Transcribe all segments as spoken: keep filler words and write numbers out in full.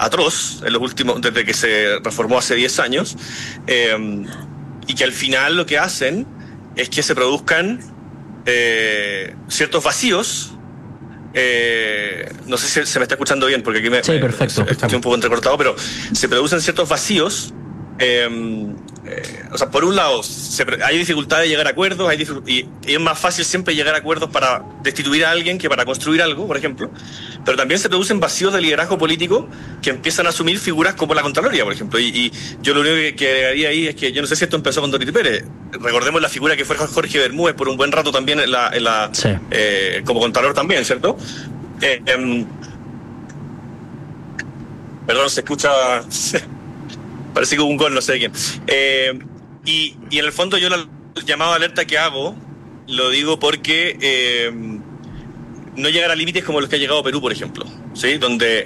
atroz en los últimos, desde que se reformó hace diez años, eh, y que al final lo que hacen es que se produzcan eh, ciertos vacíos. Eh, no sé si se me está escuchando bien, porque aquí me, sí, perfecto, me estoy un poco entrecortado, pero se producen ciertos vacíos. Eh, eh, o sea, por un lado, se, hay dificultad de llegar a acuerdos, hay y, y es más fácil siempre llegar a acuerdos para destituir a alguien que para construir algo, por ejemplo. Pero también se producen vacíos de liderazgo político que empiezan a asumir figuras como la Contraloría, por ejemplo. Y, y yo lo único que, que agregaría ahí es que yo no sé si esto empezó con Dorothy Pérez. Recordemos la figura que fue Jorge Bermúdez por un buen rato también en la, en la sí. eh, como Contralor también, ¿cierto? Eh, eh, perdón, se escucha... Parece que hubo un gol, no sé de quién. Eh, y, y en el fondo yo el llamado de alerta que hago, lo digo porque eh, no llegar a límites como los que ha llegado Perú, por ejemplo, ¿sí? Donde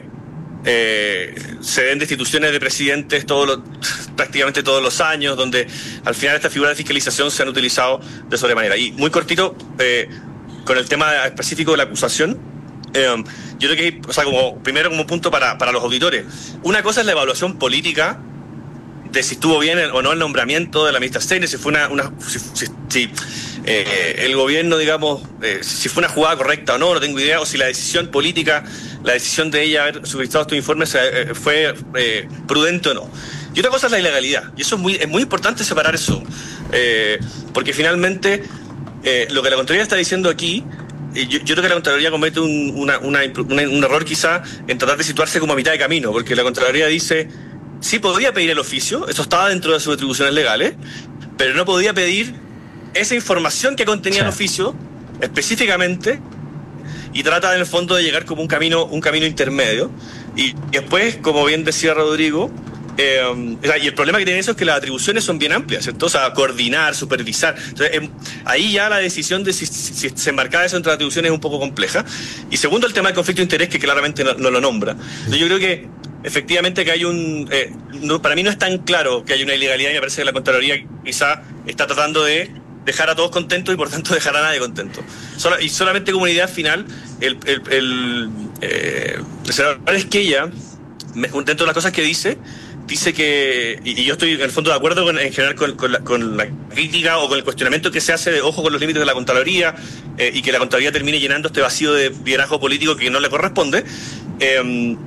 eh, se den destituciones de presidentes todos los, prácticamente todos los años, donde al final estas figuras de fiscalización se han utilizado de sobremanera. Y muy cortito, eh, con el tema específico de la acusación, eh, yo creo que, o sea, como primero como punto para, para los auditores, una cosa es la evaluación política de si estuvo bien o no el nombramiento de la ministra Steiner, si fue una, una si, si, si eh, el gobierno, digamos, eh, si fue una jugada correcta o no, no tengo idea, o si la decisión política, la decisión de ella haber solicitado estos informes eh, fue eh, prudente o no. Y otra cosa es la ilegalidad, y eso es muy, es muy importante separar eso, eh, porque finalmente eh, lo que la Contraloría está diciendo aquí, eh, yo, yo creo que la Contraloría comete un, una, una, una, un error quizá en tratar de situarse como a mitad de camino, porque la Contraloría dice... Sí podía pedir el oficio, eso estaba dentro de sus atribuciones legales, pero no podía pedir esa información que contenía sí. el oficio específicamente, y trata en el fondo de llegar como un camino, un camino intermedio. Y, y después, como bien decía Rodrigo, eh, y el problema que tiene eso es que las atribuciones son bien amplias, ¿cierto? O sea, coordinar, supervisar. Entonces, eh, ahí ya la decisión de si, si, si se enmarcaba eso entre atribuciones es un poco compleja. Y segundo, el tema del conflicto de interés, que claramente no, no lo nombra. Entonces, yo creo que efectivamente que hay un... Eh, no, para mí no es tan claro que hay una ilegalidad, y me parece que la Contraloría quizá está tratando de dejar a todos contentos y por tanto dejar a nadie contento. Solo, y solamente como una idea final, el, el, el, eh, el senador Esquella, dentro de las cosas que dice, dice que, y, y yo estoy en el fondo de acuerdo con, en general con, con, la, con la crítica o con el cuestionamiento que se hace de ojo con los límites de la Contraloría, eh, y que la Contraloría termine llenando este vacío de liderazgo político que no le corresponde. Eh,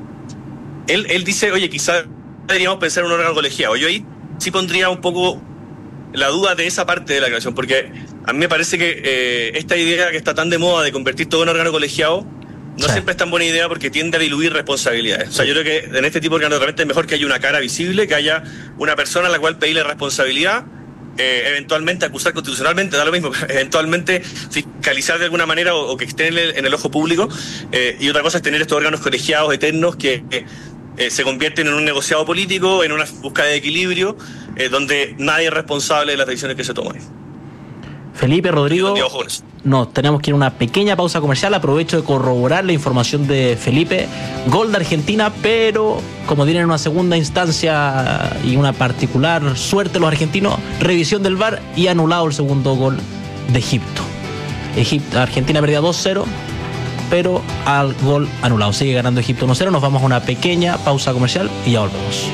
Él, él dice, oye, quizás deberíamos pensar en un órgano colegiado. Yo ahí sí pondría un poco la duda de esa parte de la creación, porque a mí me parece que eh, esta idea que está tan de moda de convertir todo en órgano colegiado no sí. siempre es tan buena idea, porque tiende a diluir responsabilidades. O sea, yo creo que en este tipo de órgano realmente es mejor que haya una cara visible, que haya una persona a la cual pedirle responsabilidad, eh, eventualmente acusar constitucionalmente, da lo mismo, eventualmente fiscalizar de alguna manera o, o que esté en el, en el ojo público, eh, y otra cosa es tener estos órganos colegiados eternos que... que Eh, se convierten en un negociado político, en una búsqueda de equilibrio, eh, donde nadie es responsable de las decisiones que se toman. Felipe, Rodrigo, no, tenemos que ir a una pequeña pausa comercial. Aprovecho de corroborar la información de Felipe. Gol de Argentina, pero como tienen una segunda instancia y una particular suerte los argentinos, revisión del V A R y anulado el segundo gol de Egipto. Egipto Argentina perdía dos cero, pero al gol anulado. Sigue ganando Egipto uno cero. Nos vamos a una pequeña pausa comercial y ya volvemos.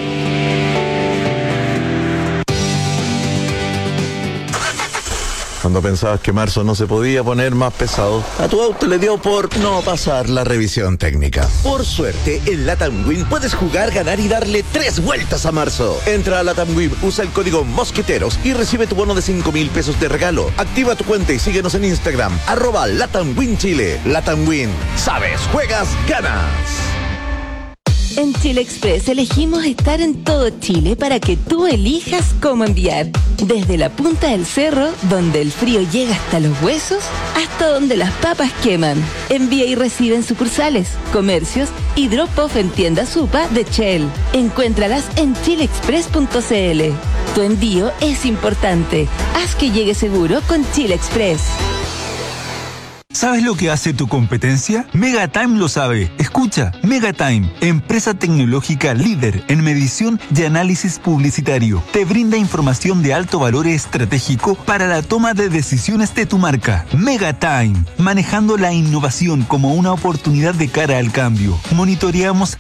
Cuando pensabas que marzo no se podía poner más pesado, a tu auto le dio por no pasar la revisión técnica. Por suerte, en Latam Win puedes jugar, ganar y darle tres vueltas a marzo. Entra a Latam Win, usa el código Mosqueteros y recibe tu bono de cinco mil pesos de regalo. Activa tu cuenta y síguenos en Instagram, arroba Latam Win Chile. Latam Win, sabes, juegas, ganas. En Chile Express elegimos estar en todo Chile para que tú elijas cómo enviar. Desde la punta del cerro, donde el frío llega hasta los huesos, hasta donde las papas queman. Envía y recibe en sucursales, comercios y drop-off en tiendas Supa de Shell. Encuéntralas en chile express punto c l. Tu envío es importante. Haz que llegue seguro con Chile Express. ¿Sabes lo que hace tu competencia? Megatime lo sabe. Escucha, Megatime, empresa tecnológica líder en medición y análisis publicitario. Te brinda información de alto valor estratégico para la toma de decisiones de tu marca. Megatime, manejando la innovación como una oportunidad de cara al cambio. Monitoreamos